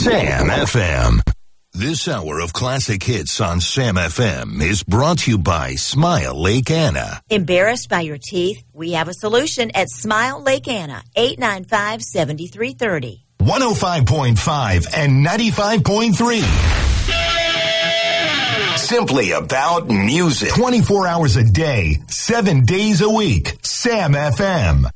Sam FM. This hour of classic hits on Sam FM is brought to you by Smile Lake Anna. Embarrassed by your teeth? We have a solution at Smile Lake Anna, 895-7330. 105.5 and 95.3. Simply about music. 24 hours a day, 7 days a week. Sam FM.